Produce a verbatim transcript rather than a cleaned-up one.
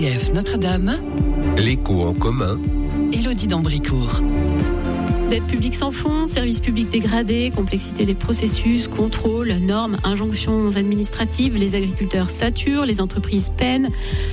D F Notre-Dame, L'écho en commun, Élodie d'Ambricourt. Dette publique sans fonds, services publics dégradés, complexité des processus, contrôles, normes, injonctions administratives, les agriculteurs saturent, les entreprises peinent.